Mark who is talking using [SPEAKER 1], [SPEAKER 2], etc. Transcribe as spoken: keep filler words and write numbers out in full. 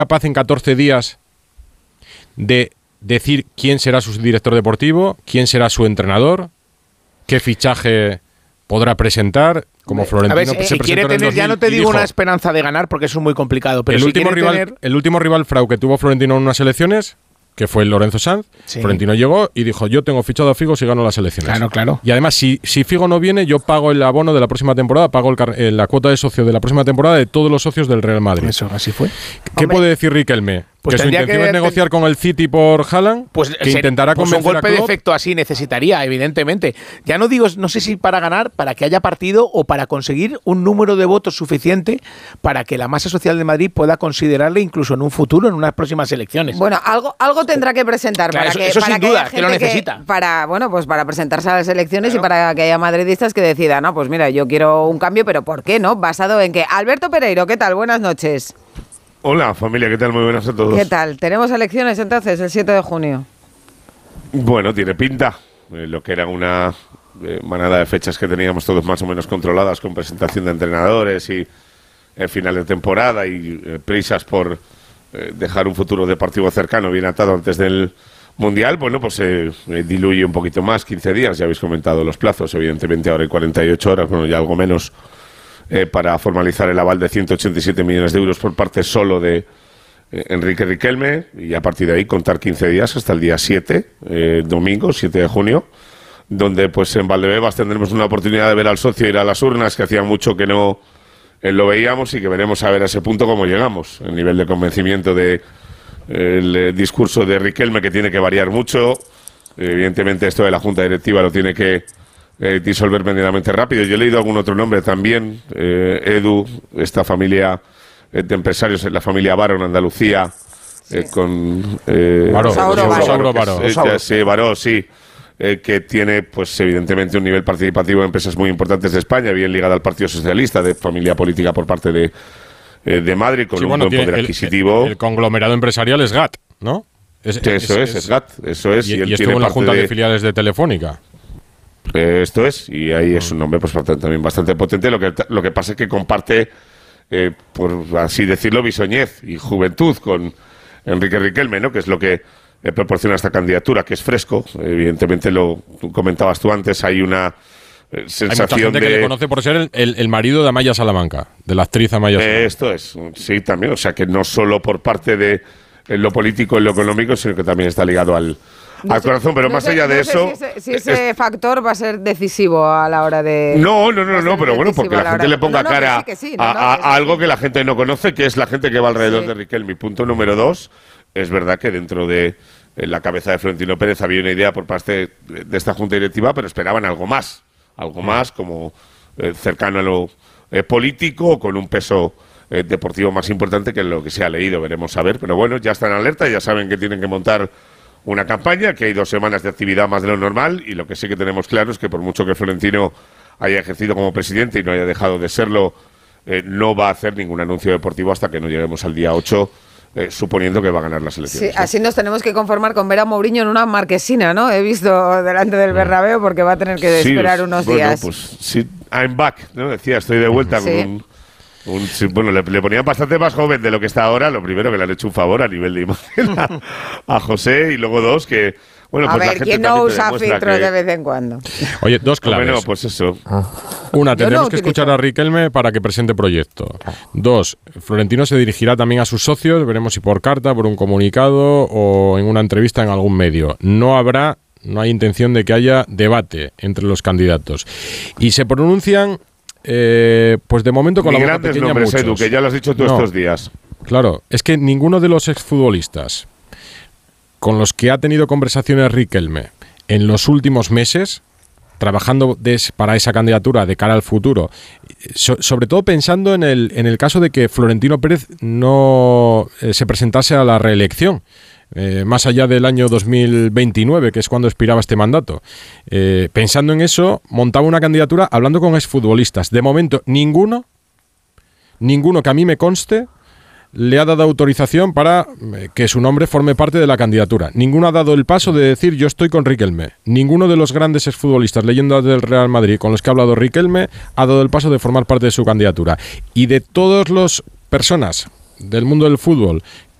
[SPEAKER 1] capaz en catorce días de decir quién será su director deportivo, quién será su entrenador, qué fichaje podrá presentar, como Florentino.
[SPEAKER 2] A ver,
[SPEAKER 1] se
[SPEAKER 2] si quiere tener, ya no te digo dijo, una esperanza de ganar porque eso es muy complicado, pero
[SPEAKER 1] el
[SPEAKER 2] si
[SPEAKER 1] último
[SPEAKER 2] quiere
[SPEAKER 1] rival,
[SPEAKER 2] tener...
[SPEAKER 1] el último rival frau que tuvo Florentino en unas elecciones, que fue el Lorenzo Sanz, sí. Florentino llegó y dijo, yo tengo fichado a Figo si gano las elecciones.
[SPEAKER 2] Claro, claro.
[SPEAKER 1] Y además, si, si Figo no viene, yo pago el abono de la próxima temporada, pago el car- eh, la cuota de socio de la próxima temporada de todos los socios del Real Madrid.
[SPEAKER 2] Eso, así fue.
[SPEAKER 1] ¿Qué
[SPEAKER 2] Hombre,
[SPEAKER 1] puede decir Riquelme?
[SPEAKER 2] Pues
[SPEAKER 1] que su intención
[SPEAKER 2] que,
[SPEAKER 1] es negociar con el City por Haaland,
[SPEAKER 2] pues
[SPEAKER 1] que intentará
[SPEAKER 2] pues
[SPEAKER 1] convencer
[SPEAKER 2] un golpe
[SPEAKER 1] a Klopp.
[SPEAKER 2] de efecto así necesitaría, evidentemente. Ya no digo, no sé si para ganar, para que haya partido o para conseguir un número de votos suficiente para que la masa social de Madrid pueda considerarle incluso en un futuro, en unas próximas elecciones.
[SPEAKER 3] Bueno, algo, algo tendrá que presentar
[SPEAKER 2] claro,
[SPEAKER 3] para
[SPEAKER 2] eso,
[SPEAKER 3] que,
[SPEAKER 2] eso
[SPEAKER 3] para
[SPEAKER 2] sin
[SPEAKER 3] que
[SPEAKER 2] duda,
[SPEAKER 3] haya
[SPEAKER 2] que lo necesita.
[SPEAKER 3] Que, para, bueno, pues para presentarse a las elecciones
[SPEAKER 2] claro.
[SPEAKER 3] y para que haya madridistas que decidan, no, pues mira, yo quiero un cambio, pero ¿por qué no? Basado en que Alberto Pereiro, ¿qué tal? Buenas noches.
[SPEAKER 4] Hola, familia, ¿qué tal? Muy buenas a todos.
[SPEAKER 3] ¿Qué tal? ¿Tenemos elecciones entonces el siete de junio?
[SPEAKER 4] Bueno, tiene pinta. Eh, lo que era una eh, manada de fechas que teníamos todos más o menos controladas con presentación de entrenadores y el final de temporada y eh, prisas por eh, dejar un futuro deportivo cercano bien atado antes del Mundial, bueno, pues se eh, eh, diluye un poquito más, quince días, ya habéis comentado los plazos, evidentemente ahora hay cuarenta y ocho horas, bueno, ya algo menos. Eh, para formalizar el aval de ciento ochenta y siete millones de euros por parte solo de eh, Enrique Riquelme y a partir de ahí contar quince días hasta el día siete, eh, domingo, siete de junio, donde pues en Valdebebas tendremos una oportunidad de ver al socio ir a las urnas, que hacía mucho que no eh, lo veíamos y que veremos a ver a ese punto cómo llegamos, el nivel de convencimiento de eh, el eh, discurso de Riquelme, que tiene que variar mucho, eh, evidentemente esto de la Junta Directiva lo tiene que Eh, disolver medianamente rápido. Yo he leído algún otro nombre también, eh, Edu, esta familia eh, de empresarios, la familia Baró en Andalucía, eh, sí. con... Eh,
[SPEAKER 1] Baró,
[SPEAKER 3] Sauro Baró.
[SPEAKER 1] Baró.
[SPEAKER 4] Eh, sí, Baró, sí, eh, que tiene, pues evidentemente, un nivel participativo en empresas muy importantes de España, bien ligada al Partido Socialista, de familia política por parte de, eh, de Madrid, con
[SPEAKER 1] sí,
[SPEAKER 4] un
[SPEAKER 1] bueno,
[SPEAKER 4] buen poder
[SPEAKER 1] el,
[SPEAKER 4] adquisitivo.
[SPEAKER 1] El, el conglomerado empresarial es G A T, ¿no? Es,
[SPEAKER 4] sí, eso es, es, es G A T, eso es.
[SPEAKER 1] Y,
[SPEAKER 4] y, él
[SPEAKER 1] y estuvo en la Junta de, de Filiales de Telefónica.
[SPEAKER 4] Eh, esto es, y ahí es un nombre pues también bastante potente. Lo que, lo que pasa es que comparte, eh, por así decirlo, bisoñez y juventud con Enrique Riquelme, ¿no? Que es lo que eh, proporciona esta candidatura, que es fresco. Evidentemente, lo tú comentabas tú antes, hay una eh, sensación
[SPEAKER 1] hay mucha gente
[SPEAKER 4] de...
[SPEAKER 1] que le conoce por ser el, el, el marido de Amaya Salamanca, de la actriz Amaya Salamanca.
[SPEAKER 4] Eh, esto es, sí, también. O sea, que no solo por parte de en lo político, en lo económico, sino que también está ligado al...
[SPEAKER 3] No
[SPEAKER 4] al
[SPEAKER 3] sé,
[SPEAKER 4] corazón, pero
[SPEAKER 3] no
[SPEAKER 4] más
[SPEAKER 3] sé,
[SPEAKER 4] allá de
[SPEAKER 3] no sé
[SPEAKER 4] eso...
[SPEAKER 3] Si ese, si ese es, factor va a ser decisivo a la hora de...
[SPEAKER 4] No, no, no, no, pero bueno, porque la, la gente le ponga
[SPEAKER 3] no, no,
[SPEAKER 4] cara
[SPEAKER 3] sí, sí, no,
[SPEAKER 4] a,
[SPEAKER 3] no,
[SPEAKER 4] a, a algo
[SPEAKER 3] sí.
[SPEAKER 4] que la gente no conoce, que es la gente que va alrededor
[SPEAKER 3] sí.
[SPEAKER 4] de Riquelme. Punto número dos, es verdad que dentro de la cabeza de Florentino Pérez había una idea por parte de, de esta junta directiva, pero esperaban algo más, algo más como eh, cercano a lo eh, político, con un peso... Eh, deportivo más importante que lo que se ha leído, veremos a ver, pero bueno, ya están en alerta, ya saben que tienen que montar una campaña, que hay dos semanas de actividad más de lo normal, y lo que sí que tenemos claro es que por mucho que Florentino haya ejercido como presidente y no haya dejado de serlo, eh, no va a hacer ningún anuncio deportivo hasta que no lleguemos al día ocho, eh, suponiendo que va a ganar las elecciones.
[SPEAKER 3] Sí, ¿no? Así nos tenemos que conformar con ver a Mourinho en una marquesina, ¿no? He visto delante del Bernabéu porque va a tener que esperar sí, unos
[SPEAKER 4] bueno,
[SPEAKER 3] días.
[SPEAKER 4] Pues sí, I'm back, ¿no? Decía, estoy de vuelta
[SPEAKER 3] sí.
[SPEAKER 4] con un... Un, sí, bueno, le, le ponían bastante más joven de lo que está ahora. Lo primero, que le han hecho un favor a nivel de imagen a, a José. Y luego dos, que... Bueno,
[SPEAKER 3] a
[SPEAKER 4] pues
[SPEAKER 3] ver,
[SPEAKER 4] la gente
[SPEAKER 3] ¿quién no usa filtros
[SPEAKER 4] que...
[SPEAKER 3] de vez en cuando?
[SPEAKER 1] Oye, dos claves.
[SPEAKER 4] Bueno, pues eso.
[SPEAKER 1] Una, tendremos
[SPEAKER 3] no
[SPEAKER 1] que
[SPEAKER 3] utilizo.
[SPEAKER 1] escuchar a Riquelme para que presente proyecto. Dos, Florentino se dirigirá también a sus socios. Veremos si por carta, por un comunicado o en una entrevista en algún medio. No habrá, no hay intención de que haya debate entre los candidatos. Y se pronuncian... Eh, pues de momento con
[SPEAKER 4] Ni
[SPEAKER 1] la boca
[SPEAKER 4] grandes
[SPEAKER 1] pequeña
[SPEAKER 4] nombres,
[SPEAKER 1] muchos.
[SPEAKER 4] Edu, que ya lo has dicho tú
[SPEAKER 1] no,
[SPEAKER 4] estos días.
[SPEAKER 1] Claro, es que ninguno de los exfutbolistas con los que ha tenido conversaciones Riquelme en los últimos meses, trabajando des, para esa candidatura de cara al futuro, so, sobre todo pensando en el, en el caso de que Florentino Pérez no eh, se presentase a la reelección. Eh, más allá del año dos mil veintinueve, que es cuando expiraba este mandato. Eh, pensando en eso, montaba una candidatura hablando con exfutbolistas. De momento, ninguno, ninguno que a mí me conste, le ha dado autorización para eh, que su nombre forme parte de la candidatura. Ninguno ha dado el paso de decir yo estoy con Riquelme. Ninguno de los grandes exfutbolistas, leyendas del Real Madrid, con los que ha hablado Riquelme, ha dado el paso de formar parte de su candidatura. Y de todas las personas del mundo del fútbol,